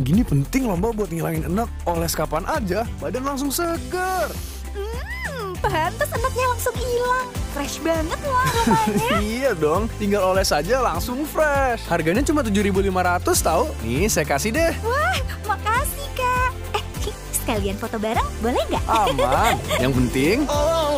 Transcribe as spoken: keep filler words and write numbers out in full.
gini penting loh Mbak buat ngilangin enek. Oles kapan aja, badan langsung seger. Hmm, pantas enaknya langsung hilang. Fresh banget loh aromanya. Iya dong, tinggal oles aja langsung fresh. Harganya cuma tujuh ribu lima ratus tahu. Nih saya kasih deh. Wah, makasih Kak. Eh, sekalian foto bareng boleh nggak? Aman. Yang penting